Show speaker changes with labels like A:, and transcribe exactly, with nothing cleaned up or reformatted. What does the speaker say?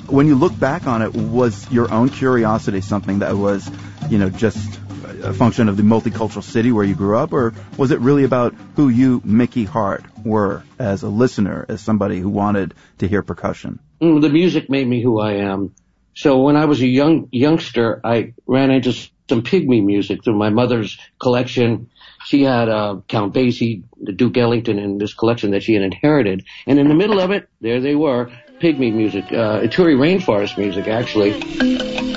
A: when you look back on it, was your own curiosity something that was, you know, just a function of the multicultural city where you grew up, or was it really about who you, Mickey Hart, were as a listener, as somebody who wanted to hear percussion?
B: Mm, the music made me who I am. So when I was a young youngster, I ran into some pygmy music through my mother's collection. She had uh, Count Basie, the Duke Ellington, in this collection that she had inherited. And in the middle of it, there they were, pygmy music, uh, Ituri rainforest music, actually.